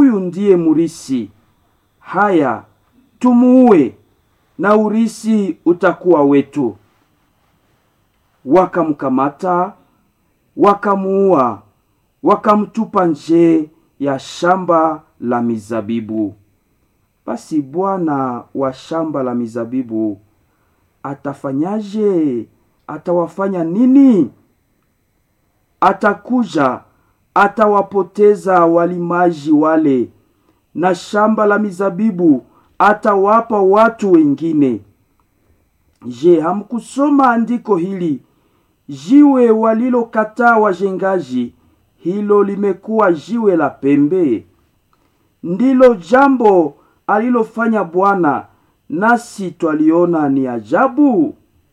huyu ndiye murisi. Haya, tumuue na urisi utakuwa wetu. Wakamkamata, wakamuua, wakamtupa nje ya shamba la mizabibu. Basi bwana wa shamba la mizabibu atafanyaje? Atawafanya nini? Atakuja, atawapoteza walimaji wale, na shamba la mizabibu atawapa watu wengine. Je, hamkusoma andiko hili? Jiwe walilokataa wajengaji, hilo limekuwa jiwe la pembe. Ndilo jambo alilofanya Bwana, nasi twaliona ni ajabu.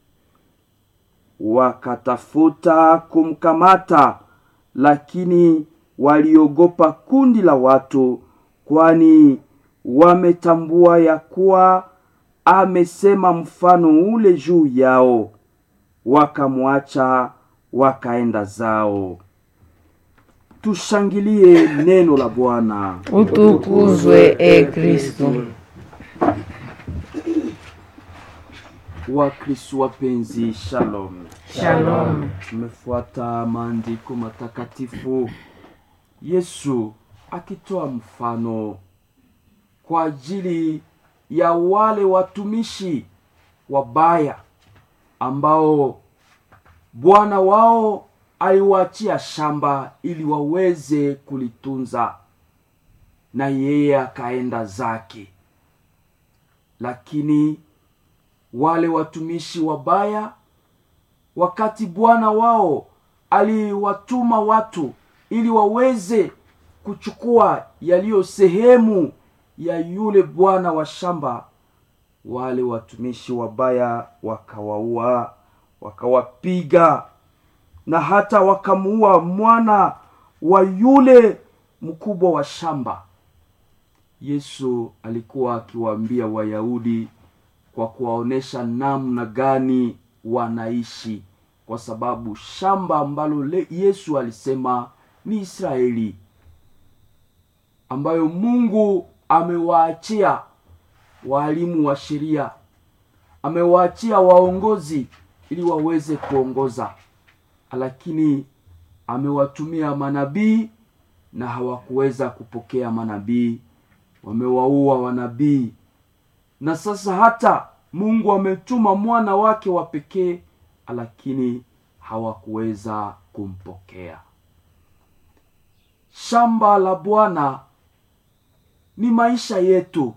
Wakatafuta kumkamata, lakini waliogopa kundi la watu, kwani wametambua ya kuwa amesema mfano ule juu yao. Wakamwacha, wakaenda zao. Tushangilie neno la Bwana. Utukuzwe e Kristo. Wakristo wapenzi, shalom. Shalom. Tumefuata maandiko matakatifu, Yesu akitoa mfano kwa ajili ya wale watumishi wabaya ambao bwana wao aliwaachia shamba ili waweze kulitunza, na yeye akaenda zake. Lakini wale watumishi wabaya, wakati bwana wao aliwatuma watu ili waweze kuchukua yaliyo sehemu ya yule bwana wa shamba, wale watumishi wabaya wakawaua, wakawapiga, na hata wakamuua mwana wa yule mkubwa wa shamba. Yesu alikuwa akiwaambia Wayahudi kwa kuwaonesha namna gani wanaishi, kwa sababu shamba ambalo Yesu alisema ni Israeli, ambayo Mungu amewaachia walimu wa sheria, amewaachia waongozi ili waweze kuongoza, lakini amewatumia manabii na hawakuweza kupokea manabii, wamewaua wanabii. Na sasa hata Mungu ametuma mwana wake wa pekee, lakini hawakuweza kumpokea. Shamba la Bwana ni maisha yetu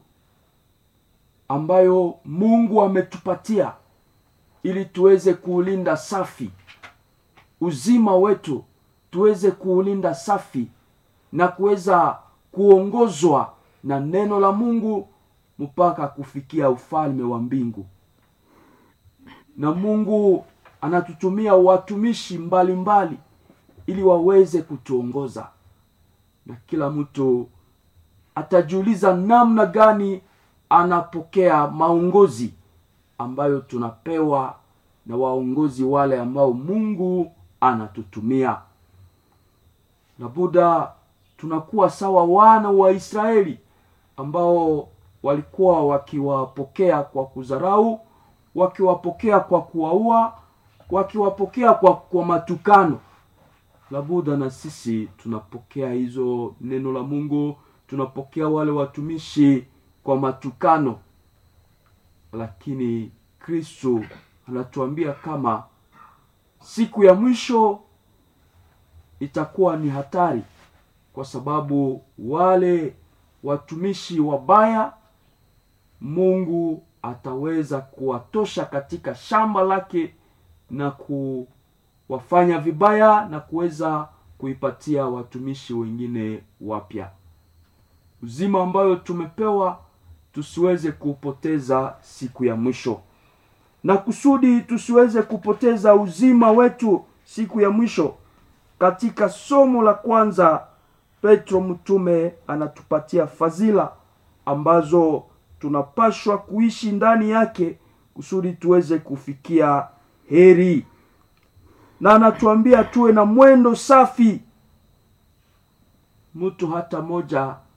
ambayo Mungu ametupatia ili tuweze kuulinda safi. Uzima wetu tuweze kuulinda safi na kuweza kuongozwa na neno la Mungu mpaka kufikia ufalme wa mbingu. Na Mungu anatutumia watumishi mbalimbali ili waweze kutuongoza. Na kila mtu atajiuliza namna gani anapokea maongozi ambayo tunapewa na waongozi wale ambao Mungu anatutumia. Na Buddha tunakuwa sawa wana wa Israeli ambao walikuwa wakiwapokea kwa kudharau, wakiwapokea kwa kuwaua, wakiwapokea kwa matukano. La Buddha na sisi tunapokea hizo neno la Mungu, tunapokea wale watumishi kwa matukano. Lakini Kristo anatuambia kama siku ya mwisho itakuwa ni hatari, kwa sababu wale watumishi wabaya Mungu ataweza kuwatosha katika shamba lake na kuwafanya vibaya na kuweza kuipatia watumishi wengine wapya. Uzima ambayo tumepewa tusiweze kupoteza siku ya mwisho. Na kusudi tusiweze kupoteza uzima wetu siku ya mwisho, katika somo la kwanza Petro mtume anatupatia fadhila ambazo tunapashwa kuishi ndani yake kusudi tuweze kufikia heri. Na anatuambia tuwe na mwendo safi. Mtu hata moja